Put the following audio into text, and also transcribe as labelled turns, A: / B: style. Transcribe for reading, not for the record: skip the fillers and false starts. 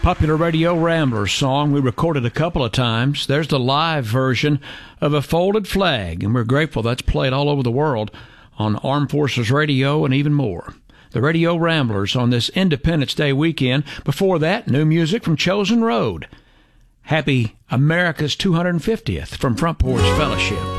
A: Popular Radio Ramblers song we recorded a couple of times. There's the live version of A Folded Flag, and we're grateful that's played all over the world on Armed Forces Radio and even more. The Radio Ramblers on this Independence Day weekend. Before that, new music from Chosen Road. Happy America's 250th from Front Porch Fellowship.